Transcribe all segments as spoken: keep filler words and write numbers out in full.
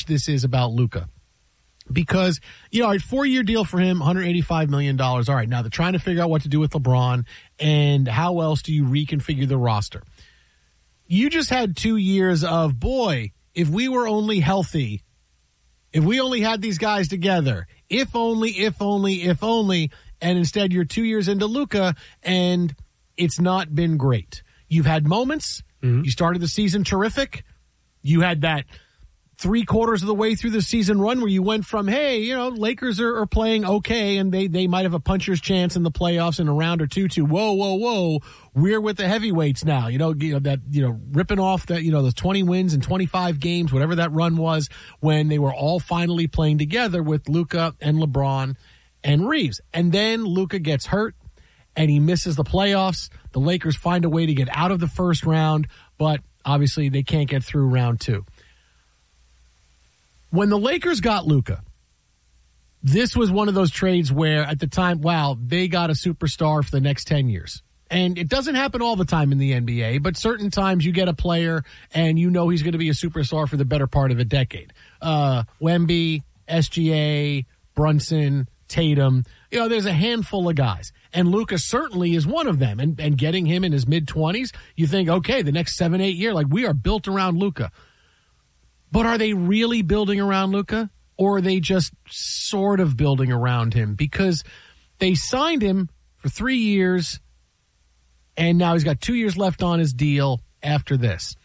much this is about Luka. Because, you know, a four-year deal for him, one hundred eighty-five million dollars. All right, now they're trying to figure out what to do with LeBron and how else do you reconfigure the roster. You just had two years of, boy, if we were only healthy, if we only had these guys together, if only, if only, if only, and instead you're two years into Luka and it's not been great. You've had moments. Mm-hmm. You started the season terrific. You had that three quarters of the way through the season run where you went from, hey, you know, Lakers are, are playing okay and they, they might have a puncher's chance in the playoffs in a round or two to, whoa, whoa, whoa, we're with the heavyweights now. You know, you know that, you know, ripping off that, you know, the twenty wins and twenty-five games, whatever that run was when they were all finally playing together with Luka and LeBron and Reeves. And then Luka gets hurt and he misses the playoffs. The Lakers find a way to get out of the first round, but obviously they can't get through round two. When the Lakers got Luka, this was one of those trades where at the time, wow, they got a superstar for the next ten years. And it doesn't happen all the time in the N B A, but certain times you get a player and you know he's going to be a superstar for the better part of a decade. Uh, Wemby, S G A, Brunson, Tatum, you know, there's a handful of guys. And Luka certainly is one of them. And, and getting him in his mid-twenties, you think, okay, the next seven, eight years, like we are built around Luka. But are they really building around Luka, or are they just sort of building around him? Because they signed him for three years, and now he's got two years left on his deal after this.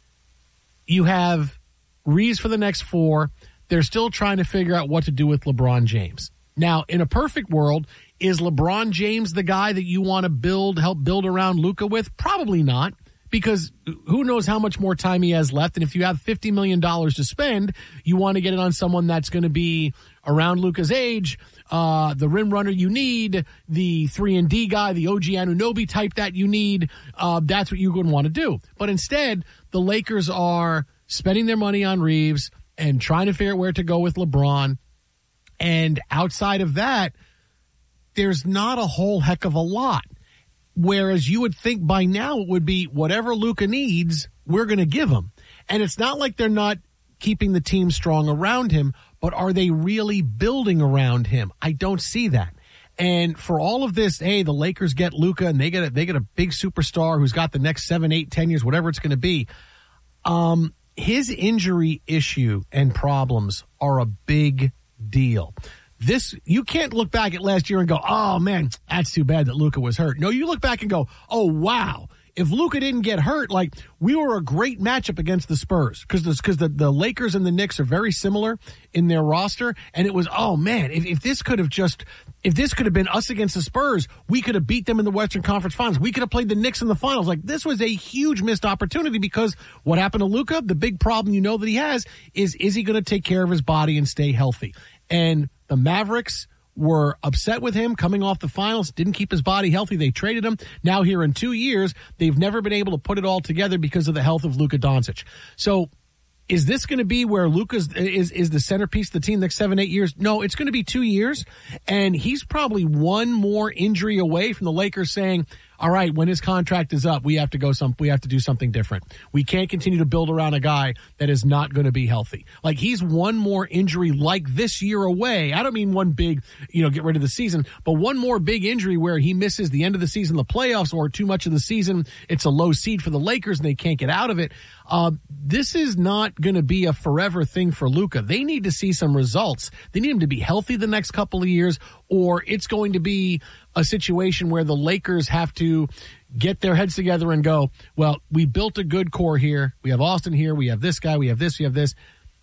You have Reeves for the next four. They're still trying to figure out what to do with LeBron James. Now, in a perfect world, is LeBron James the guy that you want to build, help build around Luka with? Probably not. Because who knows how much more time he has left. And if you have fifty million dollars to spend, you want to get it on someone that's going to be around Luka's age, uh, the rim runner you need, the three and D guy, the O G Anunoby type that you need. Uh, that's what you would want to do. But instead, the Lakers are spending their money on Reeves and trying to figure out where to go with LeBron. And outside of that, there's not a whole heck of a lot. Whereas you would think by now it would be whatever Luka needs, we're going to give him. And it's not like they're not keeping the team strong around him, but are they really building around him? I don't see that. And for all of this, hey, the Lakers get Luka and they get a, they get a big superstar who's got the next seven, eight, ten years, whatever it's going to be. Um, his injury issue and problems are a big deal. This, you can't look back at last year and go, oh, man, that's too bad that Luka was hurt. No, you look back and go, oh, wow. If Luka didn't get hurt, like, we were a great matchup against the Spurs because because the, the Lakers and the Knicks are very similar in their roster. And it was, oh, man, if, if this could have just, if this could have been us against the Spurs, we could have beat them in the Western Conference Finals. We could have played the Knicks in the finals. Like, this was a huge missed opportunity because what happened to Luka, the big problem you know that he has is, is he going to take care of his body and stay healthy? And the Mavericks were upset with him coming off the finals, didn't keep his body healthy. They traded him. Now here in two years, they've never been able to put it all together because of the health of Luka Doncic. So is this going to be where Luka's is, is the centerpiece of the team next seven, eight years? No, it's going to be two years. And he's probably one more injury away from the Lakers saying, all right, when his contract is up, we have to go some, we have to do something different. We can't continue to build around a guy that is not going to be healthy. Like, he's one more injury like this year away. I don't mean one big, you know, get rid of the season, but one more big injury where he misses the end of the season, the playoffs, or too much of the season. It's a low seed for the Lakers and they can't get out of it. Uh, this is not going to be a forever thing for Luka. They need to see some results. They need him to be healthy the next couple of years, or it's going to be a situation where the Lakers have to get their heads together and go, well, we built a good core here. We have Austin here. We have this guy. We have this. We have this.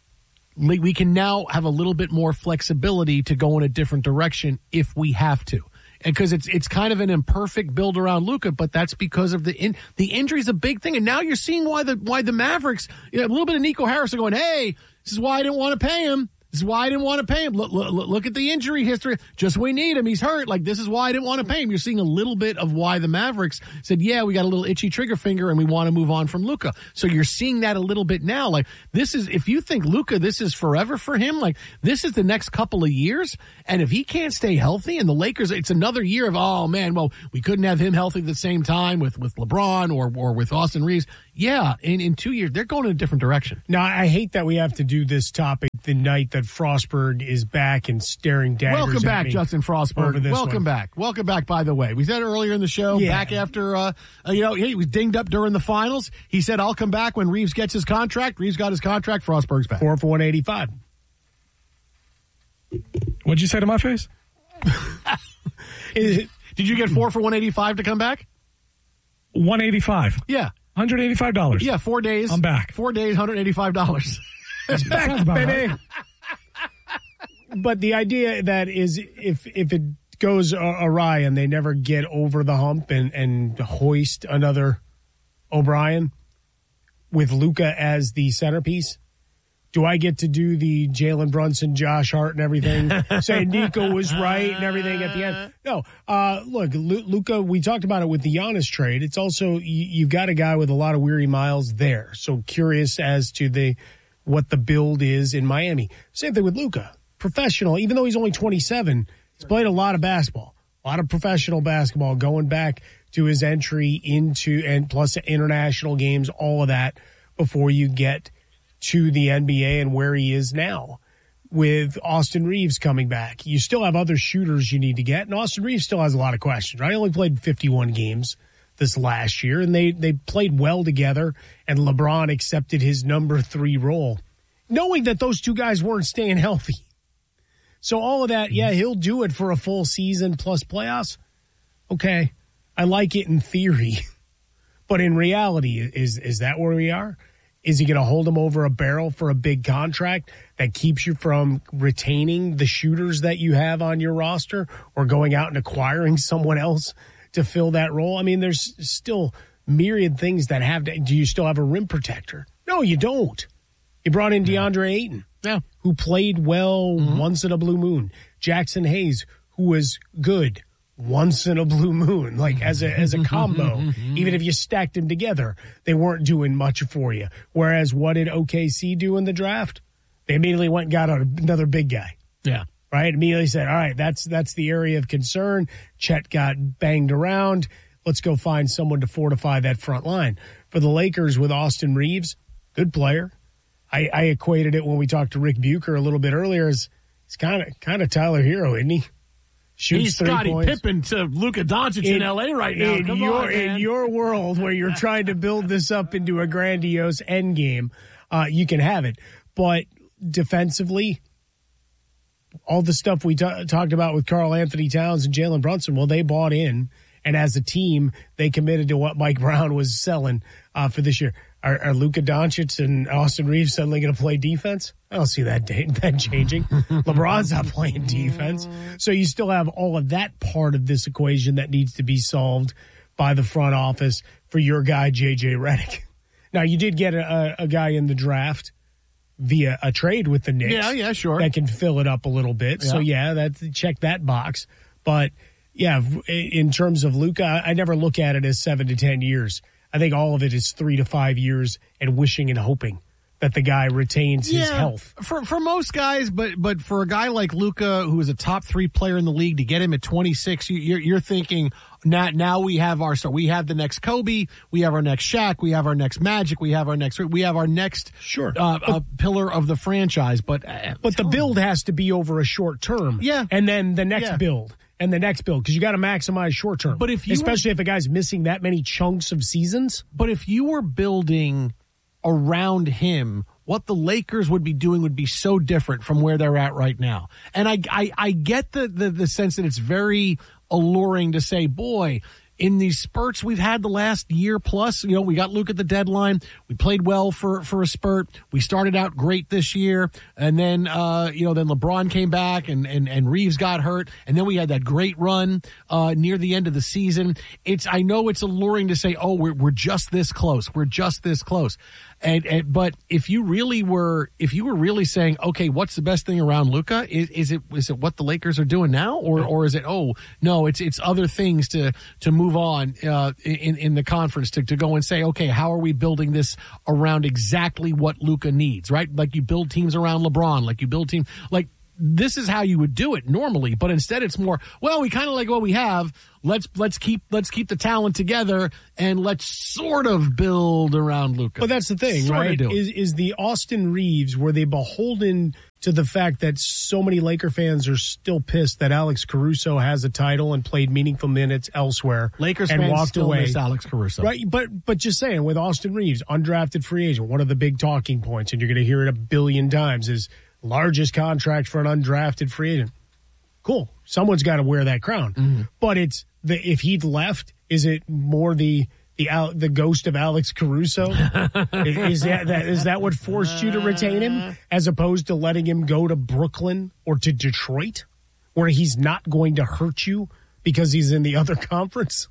We can now have a little bit more flexibility to go in a different direction if we have to. And because it's it's kind of an imperfect build around Luka, but that's because of the in, the injury is a big thing. And now you're seeing why the why the Mavericks, you know, a little bit of Nico Harrison going, hey, this is why I didn't want to pay him. This is why I didn't want to pay him. Look, look, look at the injury history. Just we need him. He's hurt. Like, this is why I didn't want to pay him. You're seeing a little bit of why the Mavericks said, yeah, we got a little itchy trigger finger and we want to move on from Luka. So you're seeing that a little bit now. Like, this is, if you think Luka, this is forever for him, like, this is the next couple of years. And if he can't stay healthy and the Lakers, it's another year of, oh man, well, we couldn't have him healthy at the same time with, with LeBron or, or with Austin Reeves. yeah, in, in two years, they're going in a different direction. Now, I hate that we have to do this topic the night that Frostberg is back and staring daggers Welcome at back, me Justin Frostberg. Welcome one. back. Welcome back, by the way. We said earlier in the show, Yeah. back after, uh, uh, you know, he was dinged up during the finals. He said, I'll come back when Reeves gets his contract. Reeves got his contract. Frostberg's back. Four for one eighty-five. What'd you say to my face? Is it, Did you get four for one eighty-five to come back? one eighty-five. Yeah. one hundred eighty-five dollars. Yeah, four days. I'm back. Four days, one hundred eighty-five dollars. That's back, baby. but the idea that is if if it goes awry and they never get over the hump and, and hoist another O'Brien with Luka as the centerpiece, do I get to do the Jalen Brunson, Josh Hart, and everything, saying Nico was right and everything at the end? No. Uh, look, Luka, we talked about it with the Giannis trade. It's also, you, you've got a guy with a lot of weary miles there. So curious as to the what the build is in Miami. Same thing with Luka. Professional, even though he's only twenty-seven, he's played a lot of basketball, a lot of professional basketball going back to his entry into, and plus international games, all of that before you get to the N B A and where he is now with Austin Reeves coming back. You still have other shooters you need to get, and Austin Reeves still has a lot of questions, right? He only played fifty-one games this last year, and they, they played well together, and LeBron accepted his number three role, knowing that those two guys weren't staying healthy. So all of that, yeah, he'll do it for a full season plus playoffs. Okay, I like it in theory, but in reality, is is that where we are? Is he going to hold him over a barrel for a big contract that keeps you from retaining the shooters that you have on your roster or going out and acquiring someone else to fill that role? I mean, there's still myriad things that have to. Do you still have a rim protector? No, you don't. You brought in DeAndre Ayton, Yeah. who played well Mm-hmm. once in a blue moon. Jackson Hayes, who was good once in a blue moon, like as a as a combo. Even if you stacked them together, they weren't doing much for you. Whereas what did O K C do in the draft? They immediately went and got another big guy. Yeah. Right? Immediately said, all right, that's that's the area of concern. Chet got banged around. Let's go find someone to fortify that front line. For the Lakers with Austin Reeves, good player. I, I equated it when we talked to Rick Bucher a little bit earlier as it's kind of kind of Tyler Hero, isn't he? Shoots He's three Scottie points. Pippen to Luka Doncic in, in L A right now. In Come your, on, man. in your world where you're trying to build this up into a grandiose end game, uh, you can have it. But defensively, all the stuff we t- talked about with Karl Anthony Towns and Jalen Brunson, well, they bought in. And as a team, they committed to what Mike Brown was selling uh, for this year. Are, are Luka Doncic and Austin Reeves suddenly going to play defense? I don't see that that changing. LeBron's not playing defense. So you still have all of that part of this equation that needs to be solved by the front office for your guy, J J Redick. Now, you did get a, a guy in the draft via a trade with the Knicks. Yeah, yeah, sure. That can fill it up a little bit. Yeah. So, yeah, that check that box. But, yeah, in terms of Luka, I never look at it as seven to ten years. I think all of it is three to five years and wishing and hoping that the guy retains his Yeah, health. For for most guys, but but for a guy like Luka, who is a top three player in the league, to get him at twenty-six, you, you're you're thinking now now we have our so we have the next Kobe, we have our next Shaq, we have our next Magic, we have our next we have our next Sure. uh, uh, pillar of the franchise. But uh, But the build has to be over a short term. Yeah. And then the next Yeah. build. And the next build, because you got to maximize short term. But if you especially if a guy's missing that many chunks of seasons. But if you were building around him, what the Lakers would be doing would be so different from where they're at right now. And I I, I get the, the the sense that it's very alluring to say, boy, in these spurts we've had the last year plus, you know, we got Luke at the deadline. We played well for, for a spurt. We started out great this year. And then, uh, you know, then LeBron came back and, and, and Reeves got hurt. And then we had that great run, uh, near the end of the season. It's, I know it's alluring to say, oh, we're, we're just this close. We're just this close. And, and but if you really were, if you were really saying, okay, what's the best thing around Luka? Is, is it is it what the Lakers are doing now, or or is it oh no, it's it's other things to to move on uh, in in the conference to to go and say, okay, how are we building this around exactly what Luka needs, right? Like you build teams around LeBron, like you build team like. this is how you would do it normally, but instead it's more, well, we kind of like what we have. Let's let's keep let's keep the talent together and let's sort of build around Luka. But that's the thing, sort right? Is is the Austin Reeves, were they beholden to the fact that so many Laker fans are still pissed that Alex Caruso has a title and played meaningful minutes elsewhere? Lakers and fans walked still away. miss Alex Caruso. Right, but but just saying, with Austin Reeves, undrafted free agent, one of the big talking points, and you're going to hear it a billion times, is largest contract for an undrafted free agent. Cool. Someone's got to wear that crown. Mm-hmm. But it's the if he'd left, is it more the the the ghost of Alex Caruso? is that, that is that what forced you to retain him, as opposed to letting him go to Brooklyn or to Detroit, where he's not going to hurt you because he's in the other conference?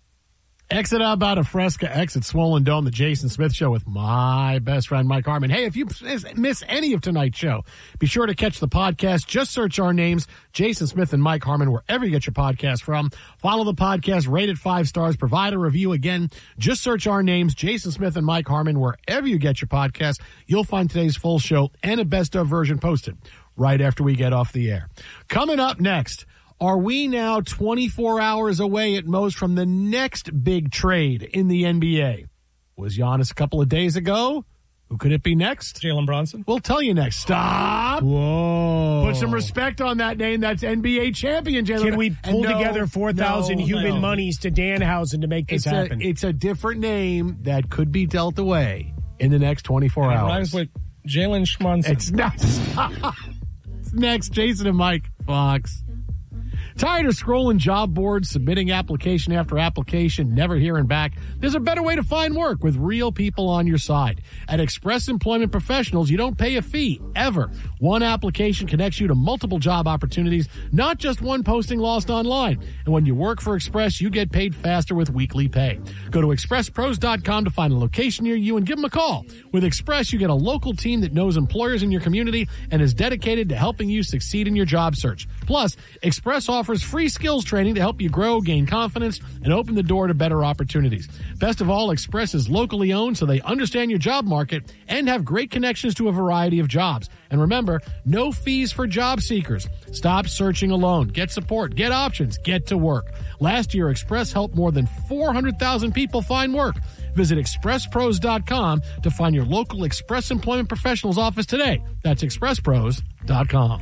Exit out about a Fresca, exit Swollen Dome, the Jason Smith Show with my best friend Mike Harmon. Hey, if you miss any of tonight's show, be sure to catch the podcast. Just search our names, Jason Smith and Mike Harmon, wherever you get your podcast from. Follow the podcast, rate it five stars, provide a review. Again, just search our names, Jason Smith and Mike Harmon, wherever you get your podcast. You'll find today's full show and a best of version posted right after we get off the air. Coming up next, are we now twenty-four hours away at most from the next big trade in the N B A? Was Giannis a couple of days ago? Who could it be next? Jalen Brunson. We'll tell you next. Stop. Whoa. Put some respect on that name. That's N B A champion, Jalen. Can we pull no, together four thousand no, human no. monies to Danhausen to make this it's happen? A, it's a different name that could be dealt away in the next twenty-four and it hours. Rhymes with Jalen Schmunson. It's not. It's next. Jason and Mike Fox. Tired of scrolling job boards, submitting application after application, never hearing back? There's a better way to find work with real people on your side. At Express Employment Professionals, you don't pay a fee, ever. One application connects you to multiple job opportunities, not just one posting lost online. And when you work for Express, you get paid faster with weekly pay. Go to express pros dot com to find a location near you and give them a call. With Express, you get a local team that knows employers in your community and is dedicated to helping you succeed in your job search. Plus, Express offers free skills training to help you grow, gain confidence, and open the door to better opportunities. Best of all, Express is locally owned, so they understand your job market and have great connections to a variety of jobs. And remember, no fees for job seekers. Stop searching alone. Get support. Get options. Get to work. Last year, Express helped more than four hundred thousand people find work. Visit express pros dot com to find your local Express Employment Professionals office today. That's express pros dot com.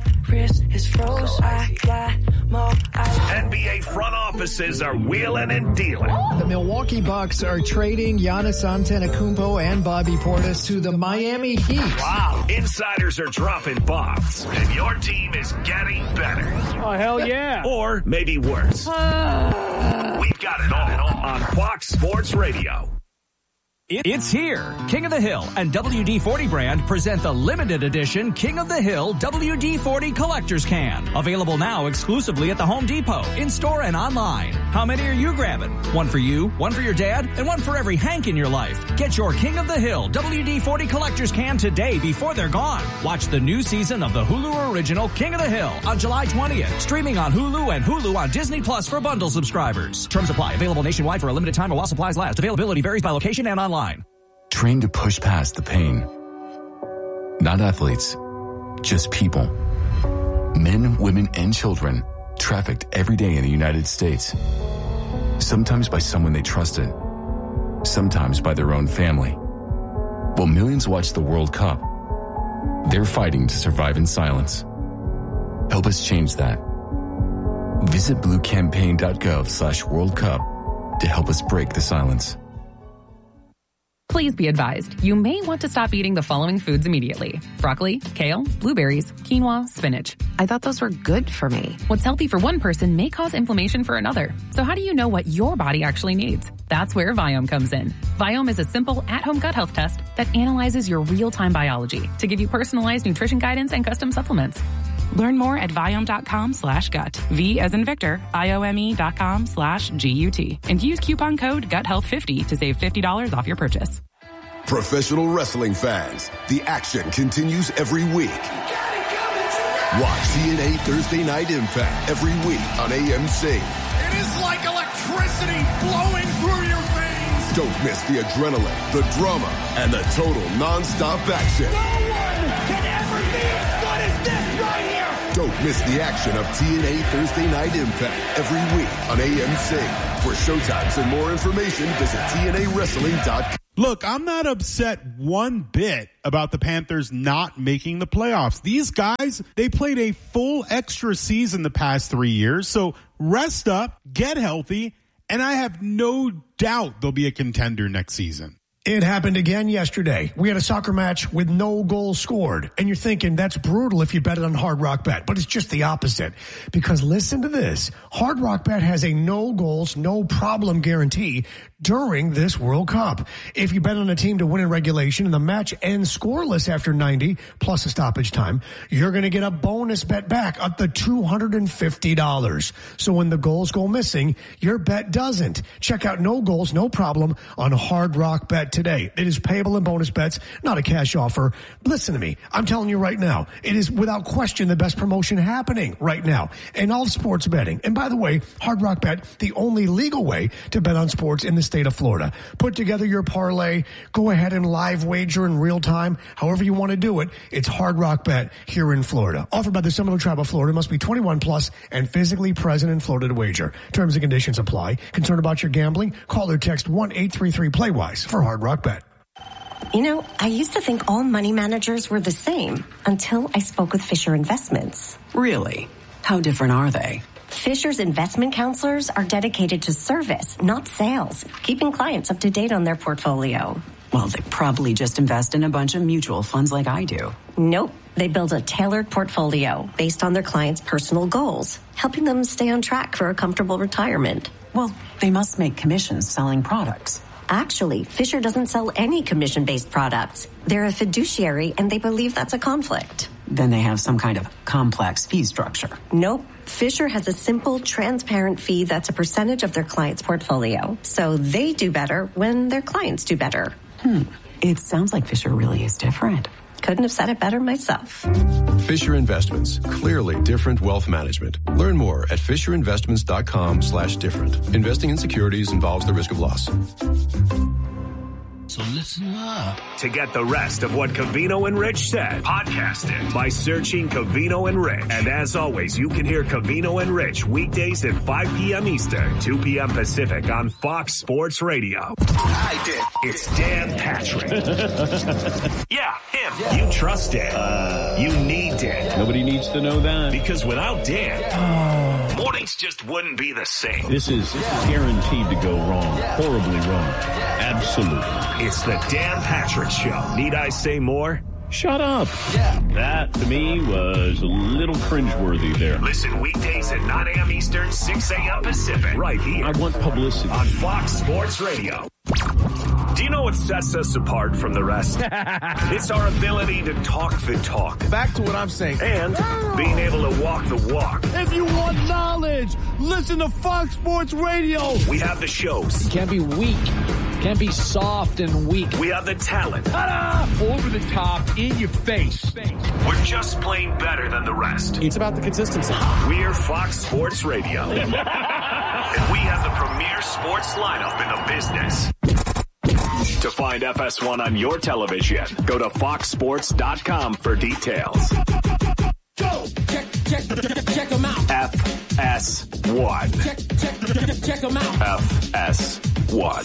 N B A front offices are wheeling and dealing. The Milwaukee Bucks are trading Giannis Antetokounmpo and Bobby Portis to the Miami Heat. Wow. Insiders are dropping bombs, and your team is getting better. Oh, hell yeah. Or maybe worse. Uh... We've got it all on Fox Sports Radio. It's here. King of the Hill and W D forty brand present the limited edition King of the Hill W D forty Collector's Can. Available now exclusively at the Home Depot, in-store and online. How many are you grabbing? One for you, one for your dad, and one for every Hank in your life. Get your King of the Hill W D forty Collector's Can today before they're gone. Watch the new season of the Hulu original King of the Hill on July twentieth. Streaming on Hulu and Hulu on Disney Plus for bundle subscribers. Terms apply. Available nationwide for a limited time or while supplies last. Availability varies by location and online. Train to push past the pain. Not athletes, just people. Men, women, and children trafficked every day in the United States. Sometimes by someone they trusted, sometimes by their own family. While millions watch the World Cup, they're fighting to survive in silence. Help us change that. Visit bluecampaign.gov slash World Cup to help us break the silence. Please be advised, you may want to stop eating the following foods immediately. Broccoli, kale, blueberries, quinoa, spinach. I thought those were good for me. What's healthy for one person may cause inflammation for another. So how do you know what your body actually needs? That's where Viome comes in. Viome is a simple at-home gut health test that analyzes your real-time biology to give you personalized nutrition guidance and custom supplements. Learn more at Viome.com slash gut. V as in Victor, I-O-M-E dot com slash G-U-T. And use coupon code gut health fifty to save fifty dollars off your purchase. Professional wrestling fans, the action continues every week. Watch T N A Thursday Night Impact every week on A M C. It is like electricity flowing through your veins. Don't miss the adrenaline, the drama, and the total non-stop action. No one can ever be as good as this right here. miss the action of T N A Thursday Night Impact every week on A M C. For showtimes and more information, visit T N A wrestling dot com. Look, I'm not upset one bit about the Panthers not making the playoffs. These guys, they played a full extra season the past three years. So rest up, get healthy, and I have no doubt they'll be a contender next season. It happened again yesterday. We had a soccer match with no goals scored. And you're thinking that's brutal if you bet it on Hard Rock Bet. But it's just the opposite. Because listen to this. Hard Rock Bet has a no goals, no problem guarantee during this World Cup. If you bet on a team to win in regulation and the match ends scoreless after ninety plus a stoppage time, you're going to get a bonus bet back up to two hundred fifty dollars. So when the goals go missing, your bet doesn't. Check out no goals, no problem on Hard Rock Bet today. It is payable in bonus bets, not a cash offer. Listen to me. I'm telling you right now, it is without question the best promotion happening right now in all sports betting. And by the way, Hard Rock Bet, the only legal way to bet on sports in the state of Florida. Put together your parlay. Go ahead and live wager in real time. However you want to do it, it's Hard Rock Bet here in Florida. Offered by the Seminole Tribe of Florida. Must be twenty-one plus and physically present in Florida to wager. Terms and conditions apply. Concerned about your gambling? Call or text one eight three three play wise for Hard Rock Bet. You know, I used to think all money managers were the same until I spoke with Fisher Investments. Really? How different are they? Fisher's investment counselors are dedicated to service, not sales, keeping clients up to date on their portfolio. Well, they probably just invest in a bunch of mutual funds like I do. Nope. They build a tailored portfolio based on their clients' personal goals, helping them stay on track for a comfortable retirement. Well, they must make commissions selling products. Actually, Fisher doesn't sell any commission-based products. They're a fiduciary, and they believe that's a conflict. Then they have some kind of complex fee structure. Nope. Fisher has a simple, transparent fee that's a percentage of their client's portfolio. So they do better when their clients do better. Hmm. It sounds like Fisher really is different. Couldn't have said it better myself. Fisher Investments. Clearly different wealth management. Learn more at fisherinvestments.com slash different. Investing in securities involves the risk of loss. So listen up. To get the rest of what Covino and Rich said, podcast it by searching Covino and Rich. And as always, you can hear Covino and Rich weekdays at five p.m. Eastern, two p.m. Pacific on Fox Sports Radio. I did. It's Dan Patrick. Yeah, him. Yeah. You trust Dan. Uh, you need Dan. Nobody needs to know that. Because without Dan, yeah. mornings just wouldn't be the same. This is yeah. guaranteed to go wrong. Yeah. Horribly wrong. Yeah. Absolutely. It's the Dan Patrick Show. Need I say more? Shut up. Yeah. That, to me, was a little cringeworthy there. Listen weekdays at nine a.m. Eastern, six a.m. Pacific. Right here. I want publicity. On Fox Sports Radio. Do you know what sets us apart from the rest? It's our ability to talk the talk. Back to what I'm saying. And being able to walk the walk. If you want knowledge, listen to Fox Sports Radio. We have the shows. You can't be weak. Can't be soft and weak. We have the talent. Ta-da! Over the top, in your face. We're just plain better than the rest. It's about the consistency. We're Fox Sports Radio. And we have the premier sports lineup in the business. To find F S one on your television, go to fox sports dot com for details. Go! Check, check, check, check them out. F S one. Check, check, check them out. F S one.